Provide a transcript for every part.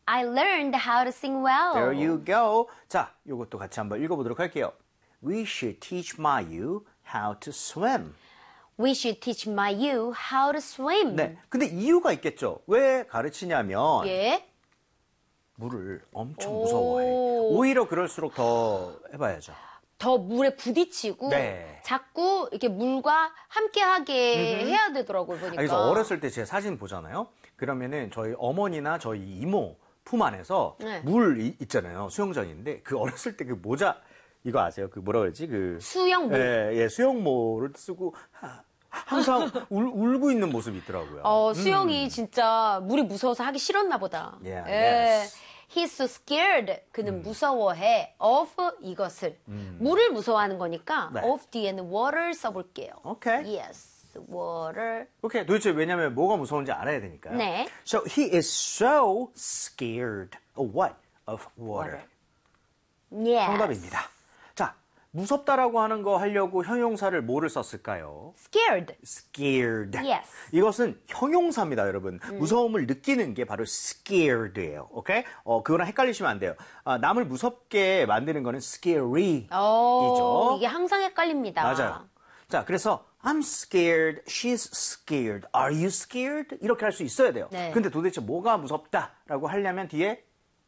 I learned how to sing well. There you go. 자, 이것도 같이 한번 읽어보도록 할게요. We should teach Mayu how to swim. We should teach Mayu how to swim. 네, 근데 이유가 있겠죠. 왜 가르치냐면 예. 물을 엄청 무서워해. 오히려 그럴수록 더 해봐야죠. 더 물에 부딪히고 네. 자꾸 이렇게 물과 함께하게 해야 되더라고요. 보니까. 그래서 어렸을 때 제 사진 보잖아요. 그러면은 저희 어머니나 저희 이모 품 안에서 네. 물 있잖아요. 수영장인데 그 어렸을 때 그 모자 이거 아세요? 그 뭐라 그러지? 그 수영모. 예, 수영모를 쓰고 항상 울고 있는 모습이 있더라고요. 수영이 진짜 물이 무서워서 하기 싫었나 보다. Yeah, 예. yes. He's so scared. 그는 무서워해. Of 이것을. 물을 무서워하는 거니까 네. of 뒤에는 water 써볼게요. 오케이. Yes, water. 오케이. 도대체 왜냐면 뭐가 무서운지 알아야 되니까요. 네. So he is so scared of what? Of water. Yes. 정답입니다. 자, 무섭다라고 하는 거 하려고 형용사를 뭐를 썼을까요? Scared. Scared. Yes. 이것은 형용사입니다, 여러분. 무서움을 느끼는 게 바로 scared예요. 오케이? 그거랑 헷갈리시면 안 돼요. 남을 무섭게 만드는 거는 scary. 이죠. 이게 항상 헷갈립니다. 맞아요. 자, 그래서 I'm scared, she's scared, are you scared? 이렇게 할 수 있어야 돼요. 네. 근데 도대체 뭐가 무섭다라고 하려면 뒤에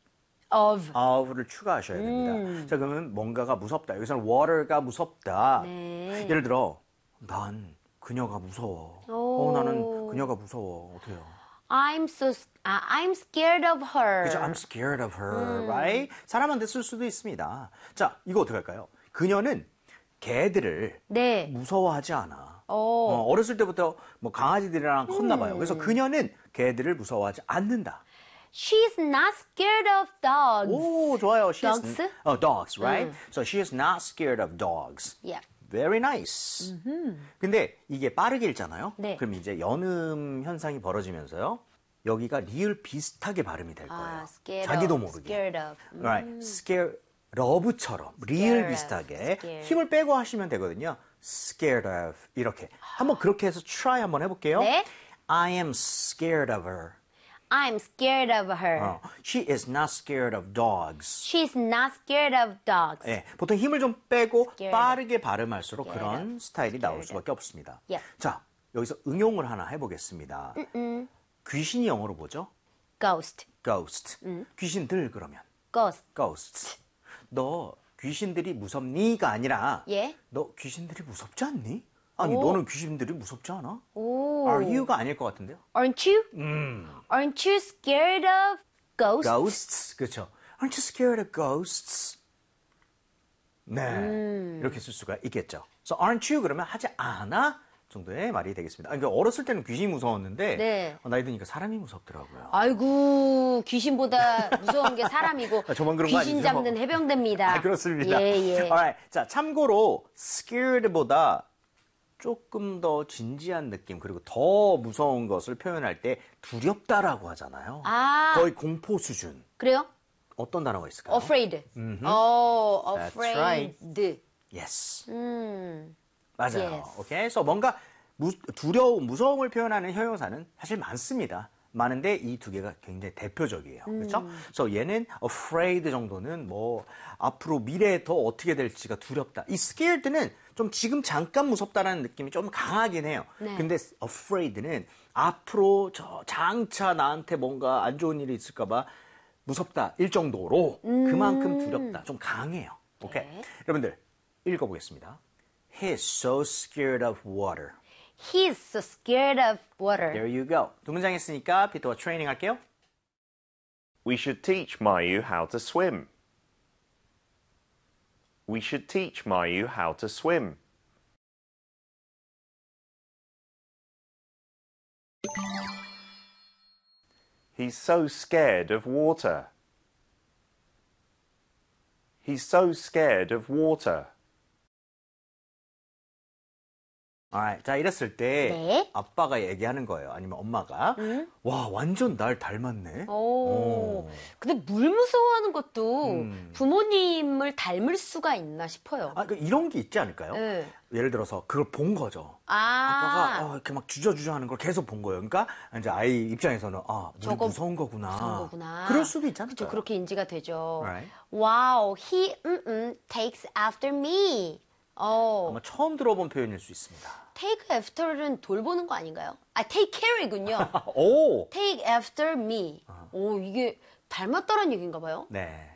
of를 추가하셔야 됩니다. 자, 그러면 뭔가가 무섭다. 여기서는 water가 무섭다. 네. 예를 들어, 난 그녀가 무서워. 나는 그녀가 무서워. 어때요? I'm scared of her. 그죠? I'm scared of her, right? 사람한테 쓸 수도 있습니다. 자, 이거 어떻게 할까요? 그녀는 개들을 네. 무서워하지 않아. 어렸을 때부터 뭐 강아지들이랑 컸나 봐요. 그래서 그녀는 개들을 무서워하지 않는다. She's not scared of dogs. 오, 좋아요. Dogs? Dogs, right? So she is not scared of dogs. Yeah. Very nice. 근데 이게 빠르게 읽잖아요. 네. 그럼 이제 연음 현상이 벌어지면서요. 여기가 리을 비슷하게 발음이 될 거예요. scared 자기도 of, 모르게. Scared of. Right. Scared 러브처럼 리을 Scared 비슷하게 of, scared. 힘을 빼고 하시면 되거든요. Scared of 이렇게. 한번 그렇게 해서 try 한번 해볼게요. 네. I am scared of her. I'm scared of her. She is not scared of dogs. She's not scared of dogs. 예, 보통 힘을 좀 빼고 Scared. 빠르게 발음할수록 Scared. 그런 스타일이 나올 Scared. 수밖에 없습니다. Yep. 자, 여기서 응용을 하나 해보겠습니다. 귀신이 영어로 뭐죠? Ghost. Ghost. 귀신들 그러면. Ghost. Ghosts. 너 귀신들이 무섭니가 아니라 예? 너 귀신들이 무섭지 않니? 아니 너는 귀신들이 무섭지 않아? 오. Are you가 아닐 것 같은데요? Aren't you? Aren't you scared of ghosts? Ghosts. 그렇죠. Aren't you scared of ghosts? 네. 이렇게 쓸 수가 있겠죠. So aren't you 그러면 하지 않아? 정도의 말이 되겠습니다. 그러니까 어렸을 때는 귀신이 무서웠는데 네. 나이 드니까 사람이 무섭더라고요. 아이고 귀신보다 무서운 게 사람이고 저만 그런 거 귀신 아니죠? 잡는 해병대입니다. 그렇습니다. 예. Alright. 자, 참고로 scared보다 조금 더 진지한 느낌 그리고 더 무서운 것을 표현할 때 두렵다라고 하잖아요. 아. 거의 공포 수준. 그래요? 어떤 단어가 있을까요? Afraid. That's afraid. Yes. 맞아요. Yes. 오케이. 그래서 뭔가 두려움, 무서움을 표현하는 형용사는 사실 많습니다. 많은데 이 두 개가 굉장히 대표적이에요. 그렇죠? 그래서 얘는 afraid 정도는 뭐 앞으로 미래에 더 어떻게 될지가 두렵다. 이 scared는 좀 지금 잠깐 무섭다라는 느낌이 좀 강하긴 해요. 네. 근데 afraid는 앞으로 저 장차 나한테 뭔가 안 좋은 일이 있을까 봐 무섭다 일 정도로 그만큼 두렵다. 좀 강해요. 오케이. 네. 여러분들 읽어보겠습니다. He's so scared of water. He's so scared of water. There you go. 두 문장 했으니까 피터와 트레이닝 할게요. We should teach Mayu how to swim. We should teach Mayu how to swim. He's so scared of water. He's so scared of water. Alright. 자, 이랬을 때 네. 아빠가 얘기하는 거예요. 아니면 엄마가 와, 완전 날 닮았네. 오. 근데 물 무서워하는 것도 부모님을 닮을 수가 있나 싶어요. 아, 그러니까 이런 게 있지 않을까요? 네. 예를 들어서 그걸 본 거죠. 아빠가 아, 이렇게 막 주저주저 하는 걸 계속 본 거예요. 그러니까 이제 아이 입장에서는 물 저거 무서운 거구나. 무서운 거구나. 그럴 수도 있지 않을까요? 그렇죠. 그렇게 인지가 되죠. Right. Wow, he takes after me. 아마 처음 들어본 표현일 수 있습니다. take after는 돌보는 거 아닌가요? 아, take care이군요. 오! take after me. 오, 이게 닮았다는 얘기인가 봐요. 네.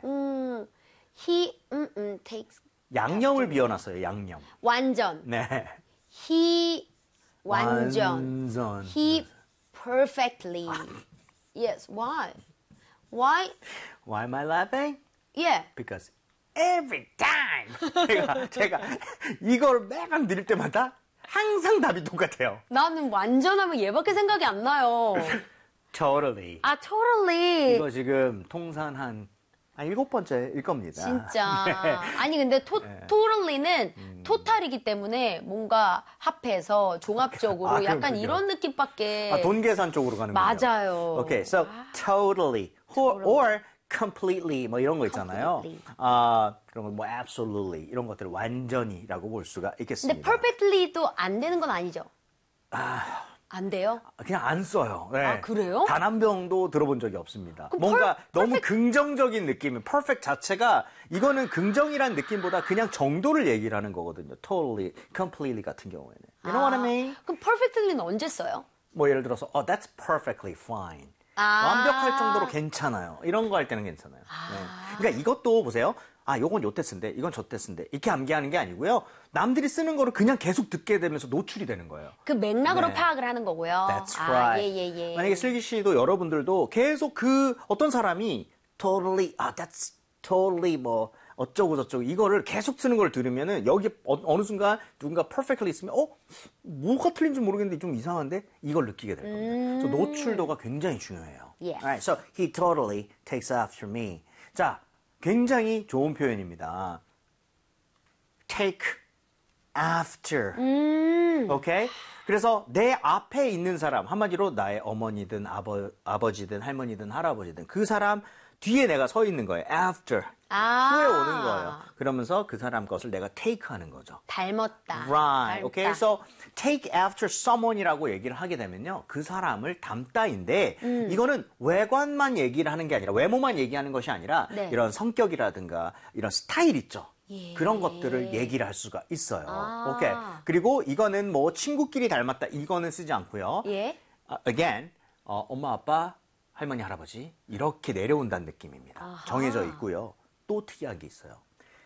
he takes 양념을 비워놨어요, 양념. 완전. 네. he 완전. 완전. he perfectly. yes, why? Why? Why am I laughing? Yeah. Because every time 제가 이걸 매번 드릴 때마다 항상 답이 똑같아요. 나는 완전하면 얘밖에 생각이 안 나요. Totally. 아, totally. 이거 지금 통산 한 7번째일 겁니다. 진짜. 네. 아니, 근데 totally는 토탈이기 때문에 뭔가 합해서 종합적으로 아, 약간 그렇군요. 이런 느낌밖에. 돈 계산 쪽으로 가는 거예요. 맞아요. Okay, so totally or completely 뭐 이런 거 있잖아요. Completely. 그러면 뭐 absolutely 이런 것들을 완전히라고 볼 수가 근데 있겠습니다. perfectly도 안 되는 건 아니죠? 안 돼요? 그냥 안 써요. 네. 아, 그래요? 단 한 병도 들어본 적이 없습니다. 그럼 뭔가 너무 긍정적인 느낌은 perfect 자체가 이거는 긍정이란 느낌보다 그냥 정도를 얘기를 하는 거거든요. Totally, completely 같은 경우에는. You know what I mean? 그럼 perfectly는 언제 써요? 뭐 예를 들어서 that's perfectly fine. 완벽할 정도로 괜찮아요. 이런 거 할 때는 괜찮아요. 네. 그러니까 이것도 보세요. 요건 요때 쓴데, 이건 저때 쓴데 이렇게 암기하는 게 아니고요. 남들이 쓰는 거를 그냥 계속 듣게 되면서 노출이 되는 거예요. 그 맥락으로 네. 파악을 하는 거고요. That's right. 예. 만약에 슬기 씨도 여러분들도 계속 어떤 사람이 totally, that's totally 뭐 어쩌고 저쩌고 이거를 계속 쓰는 걸 들으면은 여기 어느 순간 누군가 perfectly 있으면 뭐가 틀린지 모르겠는데 좀 이상한데 이걸 느끼게 될 겁니다. 그래서 노출도가 굉장히 중요해요. Yes. Alright, so he totally takes after me. 자, 굉장히 좋은 표현입니다. take after. 오케이? 그래서 내 앞에 있는 사람, 한마디로 나의 어머니든 아버지든 할머니든 할아버지든 그 사람 뒤에 내가 서 있는 거예요. after. 후에 오는 거예요. 그러면서 그 사람 것을 내가 take 하는 거죠. 닮았다. Right. 닮다. Okay. 그래서 take after someone이라고 얘기를 하게 되면요. 그 사람을 닮다인데 이거는 외관만 얘기를 하는 게 아니라 외모만 얘기하는 것이 아니라 네. 이런 성격이라든가 이런 스타일 있죠. 예. 그런 것들을 얘기를 할 수가 있어요. 아. 오케이. 그리고 이거는 뭐 친구끼리 닮았다 이거는 쓰지 않고요. 예. Again, 엄마, 아빠, 할머니, 할아버지 이렇게 내려온다는 느낌입니다. 아하. 정해져 있고요. 또 특이한 게 있어요.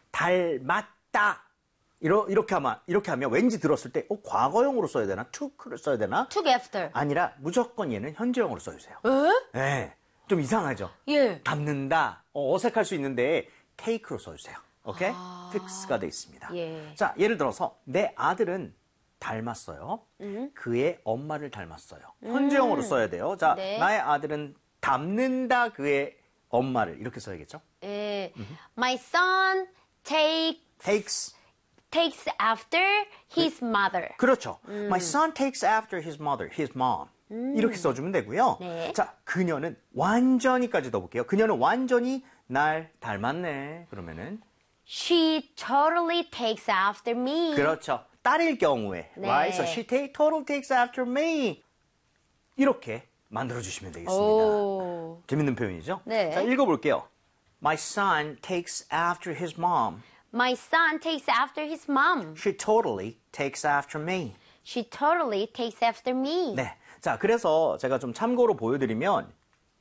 닮았다. 이렇게 하면 왠지 들었을 때 과거형으로 써야 되나? took를 써야 되나? took after. 아니라 무조건 얘는 현재형으로 써주세요. 네, 좀 이상하죠? 예. 닮는다. 어색할 수 있는데 take로 써주세요. 오케이? fix가 돼 있습니다. 예. 자, 예를 들어서 내 아들은 닮았어요. 그의 엄마를 닮았어요. 현재형으로 써야 돼요. 자, 네. 나의 아들은 닮는다 그의 엄마를 이렇게 써야겠죠? 예. My son takes after his mother. 그렇죠. My son takes after his mother, his mom. 이렇게 써주면 되고요. 네. 자, 그녀는 완전히까지 넣어볼게요. 그녀는 완전히 날 닮았네. 그러면은 She totally takes after me. 그렇죠. 딸일 경우에, 네. right? So she totally takes after me. 이렇게 만들어주시면 되겠습니다. 오. 재밌는 표현이죠? 네. 자, 읽어볼게요. My son takes after his mom. My son takes after his mom. She totally takes after me. She totally takes after me. 네. 자, 그래서 제가 좀 참고로 보여드리면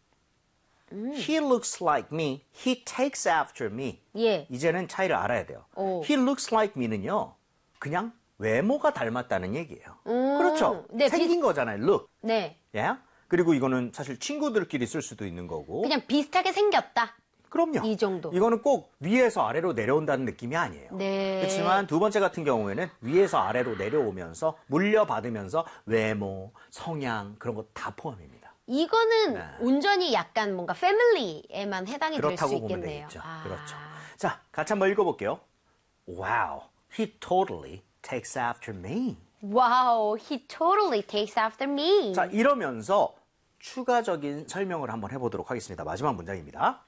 He looks like me. He takes after me. 예. 이제는 차이를 알아야 돼요. 오. He looks like me는요. 그냥 외모가 닮았다는 얘기예요. 그렇죠. 네, 생긴 거잖아요. look. 네. Yeah? 그리고 이거는 사실 친구들끼리 쓸 수도 있는 거고. 그냥 비슷하게 생겼다. 그럼요. 이 정도. 이거는 꼭 위에서 아래로 내려온다는 느낌이 아니에요. 네. 그렇지만 두 번째 같은 경우에는 위에서 아래로 내려오면서 물려받으면서 외모, 성향 그런 거 다 포함입니다. 이거는 네. 온전히 약간 뭔가 패밀리에만 해당이 될 수 그렇다고 보면 있겠네요. 되겠죠. 그렇죠. 자, 같이 한번 읽어볼게요. Wow, he totally takes after me. Wow, he totally takes after me. 자, 이러면서 추가적인 설명을 한번 해보도록 하겠습니다. 마지막 문장입니다.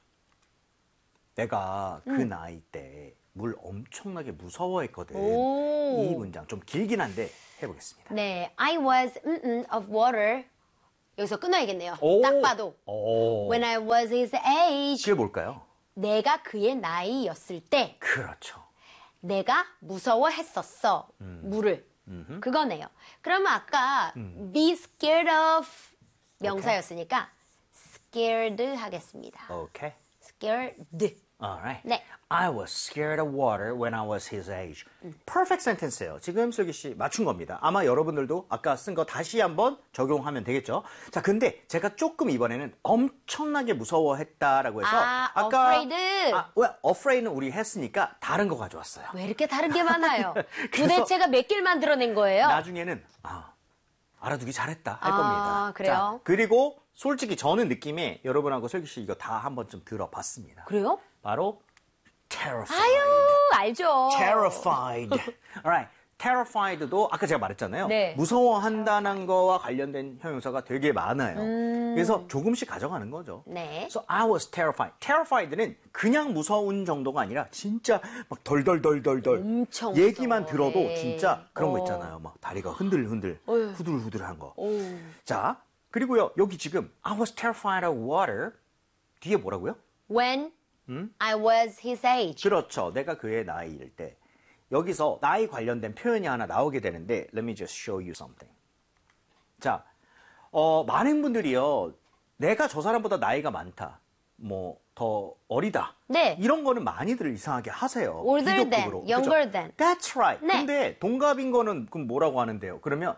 내가 그 나이 때 물 엄청나게 무서워했거든. 오. 이 문장 좀 길긴 한데 해보겠습니다. 네, I was of water. 여기서 끊어야겠네요. 오. 딱 봐도. 오. When I was his age. 그게 뭘까요? 내가 그의 나이였을 때 그렇죠. 내가 무서워했었어. 물을. 그거네요. 그러면 아까 be scared of 명사였으니까 scared 하겠습니다. 오케이. scared. Alright. 네. I was scared of water when I was his age. Perfect sentence예요. 지금 슬기 씨 맞춘 겁니다. 아마 여러분들도 아까 쓴 거 다시 한번 적용하면 되겠죠. 자, 근데 제가 조금 이번에는 엄청나게 무서워했다라고 해서 afraid. 왜 afraid는 우리 했으니까 다른 거 가져왔어요. 왜 이렇게 다른 게 많아요? 그래서 도대체가 몇 개를 만들어낸 거예요? 나중에는 알아두기 잘했다 할 아, 겁니다. 그래요? 자, 그리고 솔직히 저는 느낌에 여러분하고 슬기 씨 이거 다 한번 좀 들어봤습니다. 그래요? 바로 terrified. 아유, 알죠. terrified. Alright. terrified도 아까 제가 말했잖아요. 네. 무서워한다는 거와 관련된 형용사가 되게 많아요. 그래서 조금씩 가져가는 거죠. 네. So I was terrified. terrified는 그냥 무서운 정도가 아니라 진짜 막 덜덜덜덜덜 엄청 얘기만 무서워. 들어도 네. 진짜 그런 거 있잖아요. 막 다리가 흔들흔들, 후들후들한 거. 오. 자, 그리고요. 여기 지금 I was terrified of water 뒤에 뭐라고요? When I was his age. 그렇죠. 내가 그의 나이일 때. 여기서 나이 관련된 표현이 하나 나오게 되는데 Let me just show you something. 자, 많은 분들이요. 내가 저 사람보다 나이가 많다. 뭐 더 어리다. 네. 이런 거는 많이들 이상하게 하세요. Older than, 비교급으로. younger 그죠? than. That's right. 네. 근데 동갑인 거는 그럼 뭐라고 하는데요? 그러면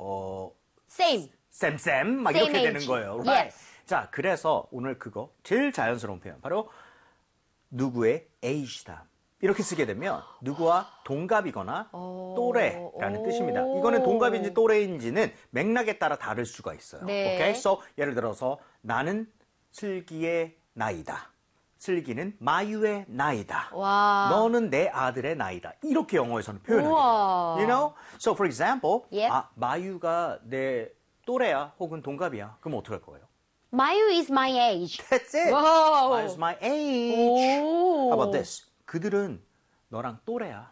Same. 쌤쌤 막 Same 이렇게 되는 age. 거예요. Yes. 자, 그래서 오늘 그거 제일 자연스러운 표현 바로 누구의 age다. 이렇게 쓰게 되면 누구와 동갑이거나 또래라는 뜻입니다. 이거는 동갑인지 또래인지는 맥락에 따라 다를 수가 있어요. 네. 오케이? So, 예를 들어서 나는 슬기의 나이다. 슬기는 마유의 나이다. 와. 너는 내 아들의 나이다. 이렇게 영어에서는 표현하게 돼요. 우와. You know? So, for example, Yep. 마유가 내 또래야 혹은 동갑이야. 그럼 어떡할 거예요? Mayu is my age. That's it. 와우. Ma유's my age. 오. How about this? 그들은 너랑 또래야.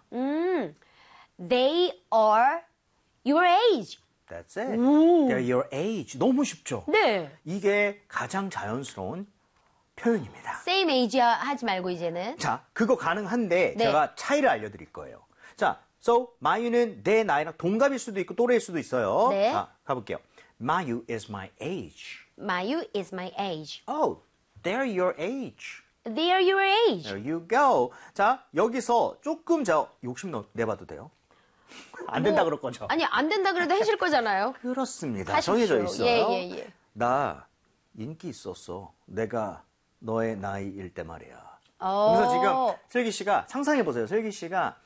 They are your age. That's it. They're your age. 너무 쉽죠? 네. 이게 가장 자연스러운 표현입니다. Same age 하지 말고 이제는. 자, 그거 가능한데 네. 제가 차이를 알려드릴 거예요. 자, so 마유는 내 나이랑 동갑일 수도 있고 또래일 수도 있어요. 네. 자, 가볼게요. 마유 is my age. Mayu is my age. Oh, they're your age. They are your age. There you go. 자, 여기서 조금 저 욕심 내봐도 돼요? 안 된다 그럴 거죠? 아니, 안 된다 그래도 해줄 거잖아요. 그렇습니다. 하십시오. 정해져 있어요. 예. 나 인기 있었어. 내가 너의 나이일 때 말이야. 어. 그래서 지금 슬기 씨가 상상해 보세요. 슬기 씨가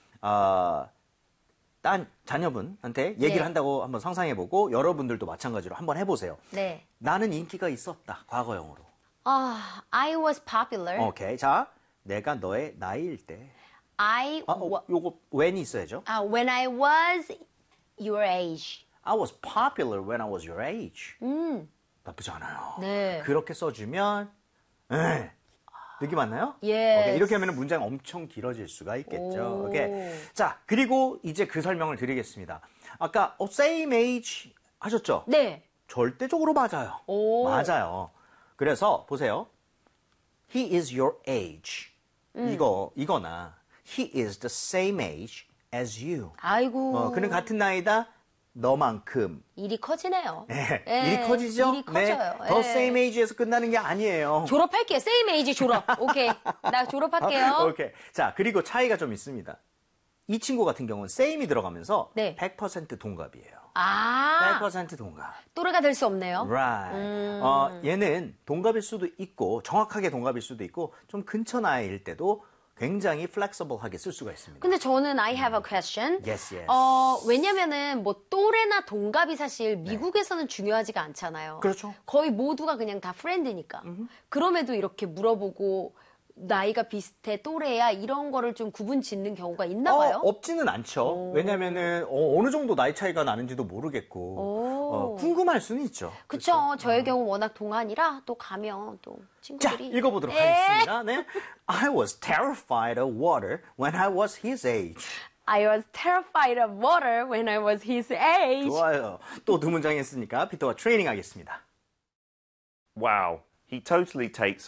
딴 자녀분한테 얘기를 네. 한다고 한번 상상해 보고 여러분들도 마찬가지로 한번 해보세요. 네. 나는 인기가 있었다. 과거형으로. I was popular. 오케이. 자, 내가 너의 나이일 때. 요거 when이 있어야죠. When I was your age. I was popular when I was your age. 나쁘지 않아요. 네. 그렇게 써주면 느낌 왔나요? Yes. 오케이, 이렇게 하면 문장이 엄청 길어질 수가 있겠죠. 오. 오케이. 자, 그리고 이제 그 설명을 드리겠습니다. 아까 same age 하셨죠? 네. 절대적으로 맞아요. 오. 맞아요. 그래서 보세요. He is your age. 이거나 he is the same age as you. 아이고. 그는 같은 나이다. 너만큼. 일이 커지네요. 네, 예, 일이 커지죠? 일이 커져요. 더 예. same age에서 끝나는 게 아니에요. 졸업할게요. same age 졸업. 오케이. 나 졸업할게요. 오케이. 자, 그리고 차이가 좀 있습니다. 이 친구 같은 경우는 same이 들어가면서 네. 100% 동갑이에요. 아, 100% 동갑. 또래가 될 수 없네요. Right. 얘는 동갑일 수도 있고 정확하게 동갑일 수도 있고 좀 근처 나이일 때도 굉장히 flexible하게 쓸 수가 있습니다. 근데 저는 I have a question. Yes, yes. 왜냐면은 뭐 또래나 동갑이 사실 미국에서는 중요하지가 않잖아요. 그렇죠. 거의 모두가 그냥 다 프렌드니까. 그럼에도 이렇게 물어보고 나이가 비슷해, 또래야 이런 거를 좀 구분 짓는 경우가 있나 봐요. 없지는 않죠. 왜냐면은 어느 정도 나이 차이가 나는지도 모르겠고 궁금할 수는 있죠. 그쵸. 저의 경우 워낙 동안이라 또 가면 또 자, 친구들이 읽어보도록 하겠습니다. 네. I was terrified of water when I was his age. I was terrified of water when I was his age. 좋아요. 또 두 문장 했으니까 피터와 트레이닝 하겠습니다. Wow, he totally takes